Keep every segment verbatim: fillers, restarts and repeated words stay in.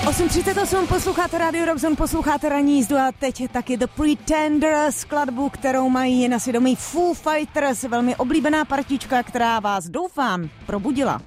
osm třicet osm, posloucháte Radio Rock, posloucháte Ranní jízdu a teď taky The Pretenders, skladbu, kterou mají na svědomí Foo Fighters, velmi oblíbená partička, která vás, doufám, probudila.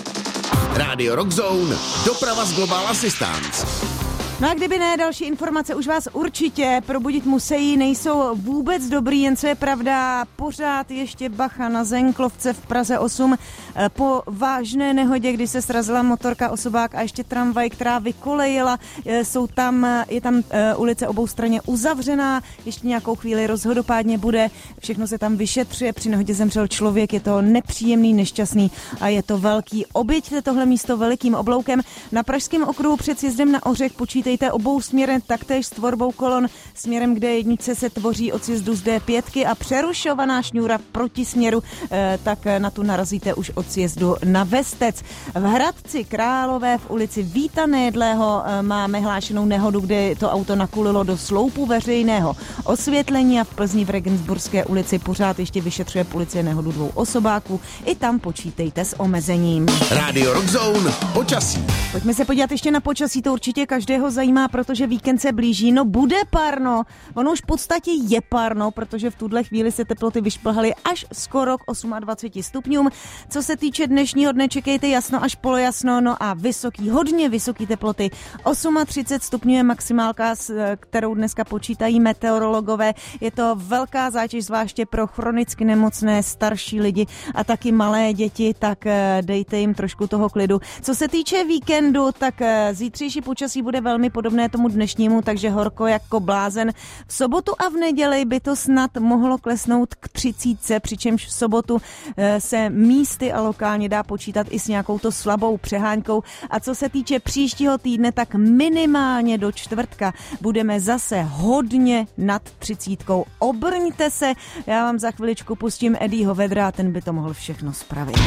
Radio Rock Zone, doprava z Global Assistance. No a kdyby ne, další informace už vás určitě probudit musí, nejsou vůbec dobrý, jen co je pravda, pořád ještě bacha na Zenklovce v Praze osm po vážné nehodě, kdy se srazila motorka, osobák a ještě tramvaj, která vykolejila, jsou tam, je tam ulice obou straně uzavřená, ještě nějakou chvíli rozhodopádně bude, všechno se tam vyšetřuje, při nehodě zemřel člověk, je to nepříjemný, nešťastný a je to velký. Oběťte tohle místo velikým obloukem. Na Pražském okruhu před sjezdem na Ořech počítá Dejte obou směrem, taktéž s tvorbou kolon směrem, kde jednice se tvoří od sjezdu z dé pět a přerušovaná šňůra proti směru, eh, tak na tu narazíte už od sjezdu na Vestec. V Hradci Králové v ulici Víta Nejedlého eh, máme hlášenou nehodu, kde to auto nakulilo do sloupu veřejného osvětlení a v Plzni v Regensburské ulici pořád ještě vyšetřuje policie nehodu dvou osobáků. I tam počítejte s omezením. Radio Rock Zone, počasí. Pojďme se podívat ještě na počasí, to určitě každého zajímá, protože víkend se blíží. No bude párno, ono už v podstatě je párno, protože v tuhle chvíli se teploty vyšplhaly až skoro k dvaceti osmi stupňům. Co se týče dnešního dne, čekejte jasno až polojasno, no a vysoký, hodně vysoký teploty. třicet osm stupňů je maximálka, s kterou dneska počítají meteorologové. Je to velká zátěž, zvláště pro chronicky nemocné, starší lidi a taky malé děti, tak dejte jim trošku toho klidu. Co se týče víkendu, tak zítřejší počasí bude velmi podobné tomu dnešnímu, takže horko jako blázen. V sobotu a v neděli by to snad mohlo klesnout k třicítce, přičemž v sobotu se místy a lokálně dá počítat i s nějakou to slabou přehánkou. A co se týče příštího týdne, tak minimálně do čtvrtka budeme zase hodně nad třicítkou. Obrňte se, já vám za chviličku pustím Eddieho Vedra a ten by to mohl všechno spravit.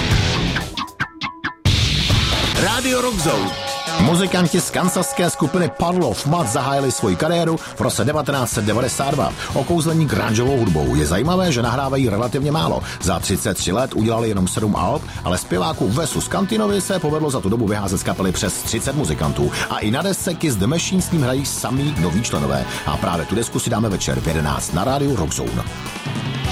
Radio Rock Zone. Muzikanti z kansaské skupiny Puddle of Mudd zahájili svoji kariéru v roce devatenáct set devadesát dva. Okouzlení grungeovou hudbou. Je zajímavé, že nahrávají relativně málo. Za třicet tři let udělali jenom sedm alb, ale zpěváku Vesu Scantinovi se povedlo za tu dobu vyházet z kapely přes třicet muzikantů. A i na desce Kiss the Machine s ním hrají samý noví členové. A právě tu desku si dáme večer v jedenáct na rádiu Rock Zone.